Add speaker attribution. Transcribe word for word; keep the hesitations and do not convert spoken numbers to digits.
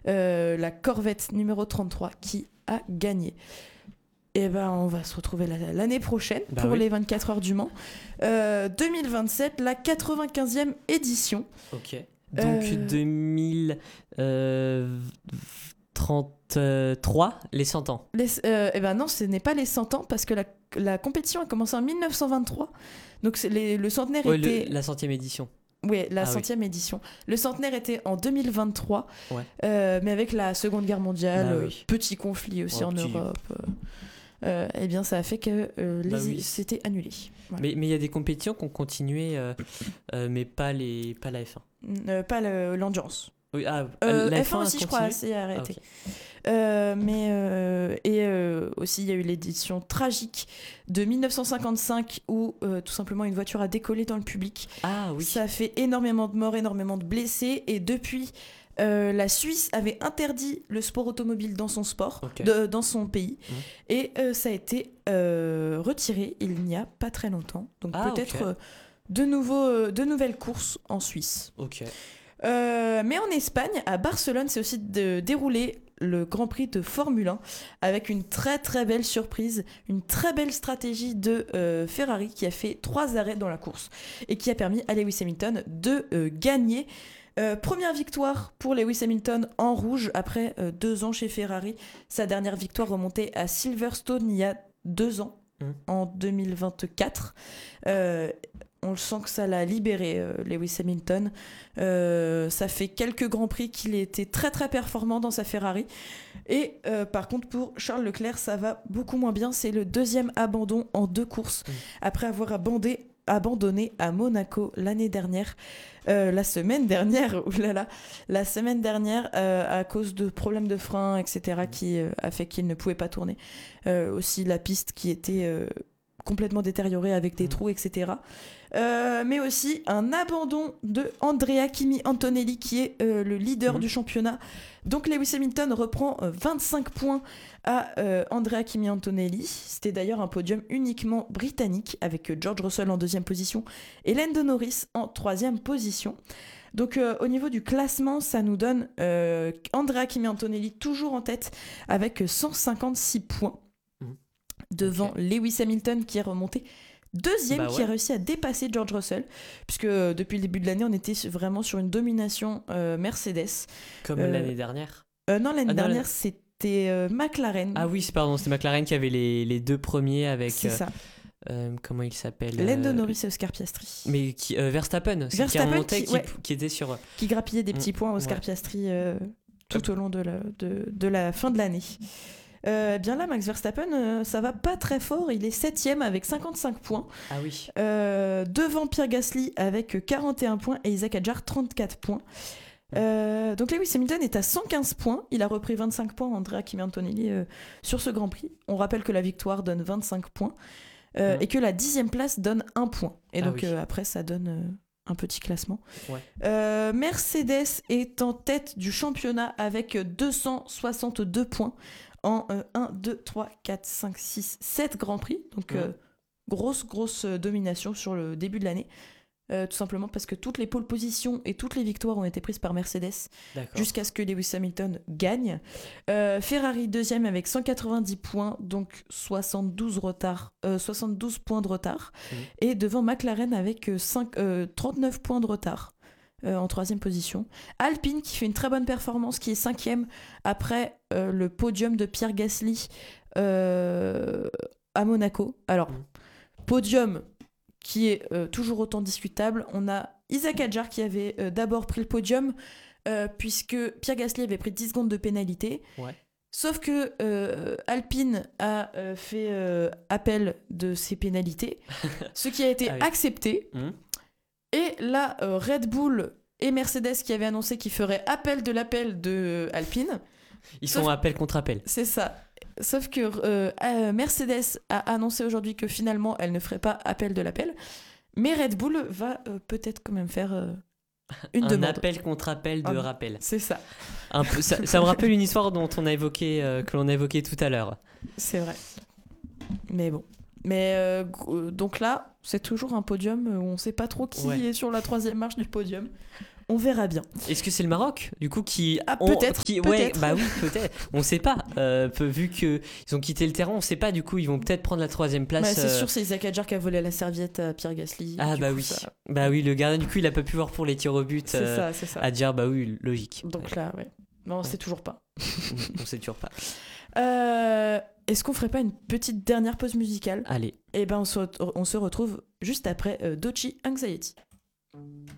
Speaker 1: euh, la Corvette numéro trente-trois qui a gagné. Et ben, on va se retrouver la, l'année prochaine
Speaker 2: bah
Speaker 1: pour
Speaker 2: oui.
Speaker 1: les vingt-quatre heures du Mans. Euh, deux mille vingt-sept, la quatre-vingt-quinzième édition.
Speaker 2: Ok. Donc
Speaker 1: Euh,
Speaker 2: deux mille trente-trois, les cent ans.
Speaker 1: Les, euh, eh ben non, ce n'est pas les cent ans parce que la, la compétition a commencé en dix-neuf cent vingt-trois. Donc c'est les, le centenaire
Speaker 2: Ouais,
Speaker 1: était...
Speaker 2: le- la centième édition.
Speaker 1: Oui, la
Speaker 2: Ah
Speaker 1: centième édition. Le centenaire était en deux mille vingt-trois,
Speaker 2: Ouais.
Speaker 1: euh, mais avec la Seconde Guerre mondiale,
Speaker 2: Bah
Speaker 1: euh,
Speaker 2: oui.
Speaker 1: petit conflit aussi
Speaker 2: Ouais,
Speaker 1: en
Speaker 2: petit-
Speaker 1: Europe. Euh, euh, eh bien, ça a fait que euh, les,
Speaker 2: Bah oui.
Speaker 1: c'était annulé. Voilà.
Speaker 2: Mais mais il y a des compétitions qui ont continué, euh, euh, mais pas, les, pas la F un.
Speaker 1: Euh, pas le- l'endurance.
Speaker 2: Oui, ah,
Speaker 1: Euh,
Speaker 2: la
Speaker 1: F un
Speaker 2: a
Speaker 1: aussi, je crois,
Speaker 2: continué
Speaker 1: c'est arrêté.
Speaker 2: Ah, ok.
Speaker 1: Euh, mais euh, et euh, aussi il y a eu l'édition tragique de dix-neuf cent cinquante-cinq où euh, tout simplement une voiture a décollé dans le public.
Speaker 2: Ah oui.
Speaker 1: Ça a fait énormément de morts, énormément de blessés, et depuis euh, la Suisse avait interdit le sport automobile dans son sport,
Speaker 2: Ok.
Speaker 1: de- dans son pays,
Speaker 2: Mhm.
Speaker 1: et euh, ça a été euh, retiré il n'y a pas très longtemps. Donc
Speaker 2: Ah,
Speaker 1: peut-être
Speaker 2: ok.
Speaker 1: euh, de nouveaux, euh, de nouvelles courses en Suisse.
Speaker 2: Ok.
Speaker 1: Euh, mais en Espagne, à Barcelone, c'est aussi de dérouler le Grand Prix de Formule un avec une très très belle surprise, une très belle stratégie de euh, Ferrari qui a fait trois arrêts dans la course et qui a permis à Lewis Hamilton de euh, gagner. Euh, première victoire pour Lewis Hamilton en rouge après euh, deux ans chez Ferrari. Sa dernière victoire remontait à Silverstone il y a deux ans,
Speaker 2: Mmh.
Speaker 1: en deux mille vingt-quatre. Euh, on le sent que ça l'a libéré, euh, Lewis Hamilton. Euh, ça fait quelques grands prix qu'il était très très performant dans sa Ferrari. Et euh, par contre, pour Charles Leclerc, ça va beaucoup moins bien. C'est le deuxième abandon en deux courses
Speaker 2: Mmh.
Speaker 1: après avoir abandonné, abandonné à Monaco l'année dernière. Euh, la semaine dernière, oulala, la semaine dernière, euh, à cause de problèmes de frein, et cetera, qui euh, a fait qu'il ne pouvait pas tourner. Euh, aussi la piste qui était euh, complètement détériorée avec des
Speaker 2: Mmh.
Speaker 1: trous, et cetera. Euh, mais aussi un abandon de Andrea Kimi Antonelli, qui est euh, le leader
Speaker 2: Mmh.
Speaker 1: du championnat. Donc Lewis Hamilton reprend euh, vingt-cinq points à euh, Andrea Kimi Antonelli. C'était d'ailleurs un podium uniquement britannique, avec euh, George Russell en deuxième position et Lando Norris en troisième position. Donc euh, au niveau du classement, ça nous donne euh, Andrea Kimi Antonelli toujours en tête avec cent cinquante-six points
Speaker 2: Mmh.
Speaker 1: devant
Speaker 2: Ok.
Speaker 1: Lewis Hamilton qui est remonté deuxième,
Speaker 2: Bah
Speaker 1: qui a
Speaker 2: ouais.
Speaker 1: réussi à dépasser George Russell, puisque euh, depuis le début de l'année, on était vraiment sur une domination euh, Mercedes.
Speaker 2: Comme
Speaker 1: Euh,
Speaker 2: l'année dernière.
Speaker 1: Euh, non, l'année
Speaker 2: Ah non,
Speaker 1: dernière,
Speaker 2: la-
Speaker 1: c'était euh, McLaren.
Speaker 2: Ah oui, c'est pardon, c'était McLaren qui avait les, les deux premiers avec.
Speaker 1: c'est
Speaker 2: euh,
Speaker 1: ça.
Speaker 2: euh, comment il s'appelle
Speaker 1: Lando
Speaker 2: euh,
Speaker 1: Norris et Oscar Piastri.
Speaker 2: Mais qui, euh, Verstappen, c'est qui
Speaker 1: Verstappen
Speaker 2: remontait,
Speaker 1: qui-
Speaker 2: qui,
Speaker 1: ouais.
Speaker 2: qui était sur.
Speaker 1: Qui grappillait des petits
Speaker 2: Mm,
Speaker 1: points, Oscar
Speaker 2: ouais.
Speaker 1: Piastri, euh, tout au long de la, de, de la fin de l'année. Euh, bien là, Max Verstappen, euh, ça va pas très fort. Il est septième avec cinquante-cinq points.
Speaker 2: Ah oui.
Speaker 1: Euh, devant Pierre Gasly avec quarante et un points et Isaac Hadjar trente-quatre points. Euh, donc Lewis Hamilton est à cent quinze points. Il a repris vingt-cinq points, Andrea Kimi Antonelli, euh, sur ce Grand Prix. On rappelle que la victoire donne vingt-cinq points euh,
Speaker 2: Mhm.
Speaker 1: et que la dixième place donne un point. Et
Speaker 2: Ah
Speaker 1: donc
Speaker 2: oui.
Speaker 1: euh, après, ça donne euh, un petit classement.
Speaker 2: Ouais.
Speaker 1: Euh, Mercedes est en tête du championnat avec deux cent soixante-deux points en euh, un, deux, trois, quatre, cinq, six, sept Grands Prix. Donc
Speaker 2: Mhm.
Speaker 1: euh, grosse, grosse euh, domination sur le début de l'année. Euh, tout simplement parce que toutes les pole positions et toutes les victoires ont été prises par Mercedes
Speaker 2: D'accord.
Speaker 1: jusqu'à ce que Lewis Hamilton gagne. Euh, Ferrari deuxième avec cent quatre-vingt-dix points, donc soixante-douze, retard, euh, soixante-douze points de retard.
Speaker 2: Mhm.
Speaker 1: Et devant McLaren avec euh, cinq, euh, trente-neuf points de retard euh, en troisième position. Alpine qui fait une très bonne performance, qui est cinquième après euh, le podium de Pierre Gasly euh, à Monaco. Alors,
Speaker 2: Mhm.
Speaker 1: podium qui est euh, toujours autant discutable. On a Isaac Hadjar qui avait euh, d'abord pris le podium euh, puisque Pierre Gasly avait pris dix secondes de pénalité.
Speaker 2: Ouais.
Speaker 1: Sauf que euh, Alpine a euh, fait euh, appel de ces pénalités, ce qui a été
Speaker 2: Ah oui.
Speaker 1: accepté.
Speaker 2: Mhm.
Speaker 1: Et là, euh, Red Bull et Mercedes qui avaient annoncé qu'ils feraient appel de l'appel de Alpine.
Speaker 2: Ils
Speaker 1: Sauf-
Speaker 2: sont appel contre appel.
Speaker 1: C'est ça. Sauf que euh, euh, Mercedes a annoncé aujourd'hui que finalement, elle ne ferait pas appel de l'appel. Mais Red Bull va euh, peut-être quand même faire euh, une
Speaker 2: Un
Speaker 1: demande.
Speaker 2: appel contre appel de
Speaker 1: Un-
Speaker 2: rappel.
Speaker 1: C'est ça,
Speaker 2: Un peu, ça, ça me rappelle une histoire dont on a évoqué, euh, que l'on a évoqué tout à l'heure.
Speaker 1: c'est vrai. Mais bon. Mais euh, gr- donc là, c'est toujours un podium où on ne sait pas trop qui
Speaker 2: Ouais.
Speaker 1: est sur la troisième marche du podium. On verra bien.
Speaker 2: Est-ce que c'est le Maroc, du coup, qui...
Speaker 1: Ah,
Speaker 2: ont-
Speaker 1: peut-être,
Speaker 2: qui- ouais,
Speaker 1: peut-être.
Speaker 2: bah oui, peut-être. On sait pas. Euh, peu- vu qu'ils ont quitté le terrain, on sait pas, du coup, ils vont peut-être prendre la troisième place.
Speaker 1: Ouais, c'est
Speaker 2: euh,
Speaker 1: sûr, c'est Isaac Hadjar qui a volé la serviette à Pierre Gasly.
Speaker 2: Ah
Speaker 1: Du
Speaker 2: bah
Speaker 1: coup,
Speaker 2: oui.
Speaker 1: ça-
Speaker 2: Bah oui, le gardien, du coup, il a pas pu voir pour les tirs au but.
Speaker 1: C'est
Speaker 2: euh,
Speaker 1: ça, c'est ça.
Speaker 2: À dire, bah oui, logique.
Speaker 1: Donc là, ouais. Non, on sait toujours pas.
Speaker 2: on, on sait toujours pas.
Speaker 1: Euh, Est-ce qu'on ferait pas une petite dernière pause musicale?
Speaker 2: Allez.
Speaker 1: Et ben, on se, on se retrouve juste après euh, Dochi Anxiety.